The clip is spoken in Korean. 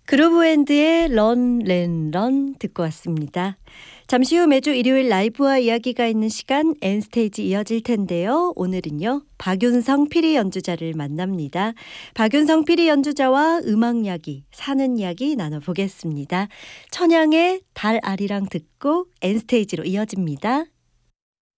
그루브밴드의 런, 렌, 런 듣고 왔습니다. 잠시 후 매주 일요일 라이브와 이야기가 있는 시간 N스테이지 이어질 텐데요. 오늘은요. 박윤성 피리 연주자를 만납니다. 박윤성 피리 연주자와 음악 이야기, 사는 이야기 나눠보겠습니다. 천양의 달 아리랑 듣고 N스테이지로 이어집니다.